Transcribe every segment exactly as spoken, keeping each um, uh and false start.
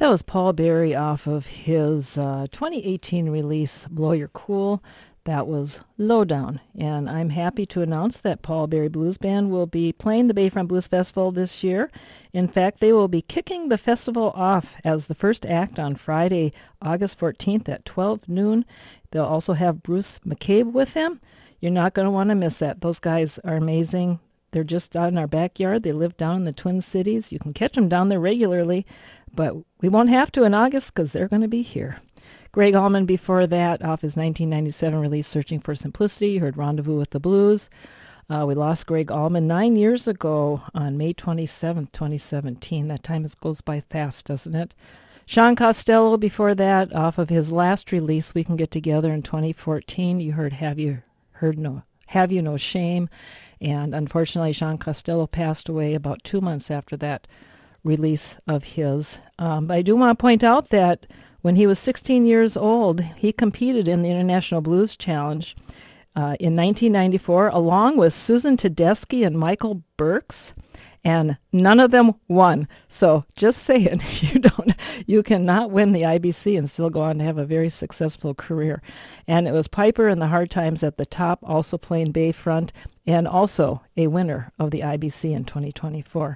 That was Paul Berry off of his uh, twenty eighteen release, Blow Your Cool. That was Lowdown. And I'm happy to announce that Paul Berry Blues Band will be playing the Bayfront Blues Festival this year. In fact, they will be kicking the festival off as the first act on Friday, August fourteenth at twelve noon. They'll also have Bruce McCabe with them. You're not going to want to miss that. Those guys are amazing. They're just out in our backyard. They live down in the Twin Cities. You can catch them down there regularly, but we won't have to in August because they're going to be here. Greg Allman before that, off his nineteen ninety-seven release, Searching for Simplicity. You heard Rendezvous with the Blues. Uh, we lost Greg Allman nine years ago on May twenty-seventh, twenty seventeen. That time is, goes by fast, doesn't it? Sean Costello before that, off of his last release, We Can Get Together in twenty fourteen. You heard Have You Heard No Have You No Shame. And unfortunately, Sean Costello passed away about two months after that release of his. Um, but I do want to point out that when he was sixteen years old, he competed in the International Blues Challenge uh, in nineteen ninety-four, along with Susan Tedeschi and Michael Burks, and none of them won. So just saying, you don't, you cannot win the I B C and still go on to have a very successful career. And it was Piper and the Hard Times at the Top, also playing Bayfront, and also a winner of the I B C in twenty twenty-four.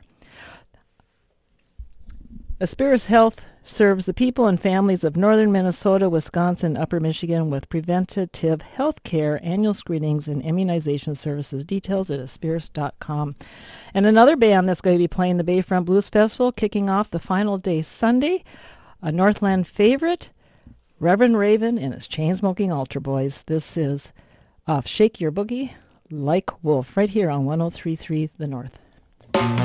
Aspirus Health serves the people and families of northern Minnesota, Wisconsin, and upper Michigan with preventative health care, annual screenings, and immunization services. Details at aspirus dot com. And another band that's going to be playing the Bayfront Blues Festival, kicking off the final day Sunday, a Northland favorite, Reverend Raven and his Chain-Smoking Altar Boys. This is off Shake Your Boogie Like Wolf, right here on one oh three point three The North.